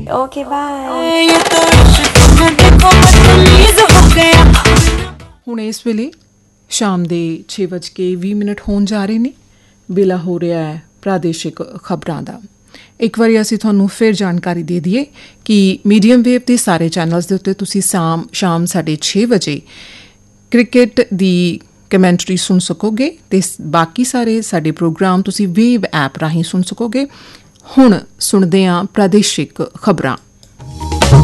Okay bye. ਹੁਣ ਇਸ ਵੇਲੇ ਸ਼ਾਮ ਦੇ 6:20 ਹੋਣ ਜਾ ਰਹੇ ਨੇ। ਵੇਲਾ ਹੋ ਰਿਹਾ ਹੈ ਪ੍ਰਾਦੇਸ਼ਿਕ ਖਬਰਾਂ ਦਾ। ਇੱਕ ਵਾਰੀ ਅਸੀਂ ਤੁਹਾਨੂੰ ਫਿਰ ਜਾਣਕਾਰੀ ਦੇ ਦਈਏ ਕਿ ਮੀਡੀਅਮ ਵੇਵ ਦੇ ਸਾਰੇ ਚੈਨਲਸ ਦੇ ਉੱਤੇ ਤੁਸੀਂ ਸ਼ਾਮ 6:30 ਕ੍ਰਿਕਟ ਦੀ ਕਮੈਂਟਰੀ ਸੁਣ ਸਕੋਗੇ ਅਤੇ ਬਾਕੀ ਸਾਰੇ ਸਾਡੇ ਪ੍ਰੋਗਰਾਮ ਤੁਸੀਂ ਵੇਵ ਐਪ ਰਾਹੀਂ ਸੁਣ ਸਕੋਗੇ। ਹੁਣ ਸੁਣਦੇ ਹਾਂ ਪ੍ਰਾਦੇਸ਼ਿਕ ਖਬਰਾਂ।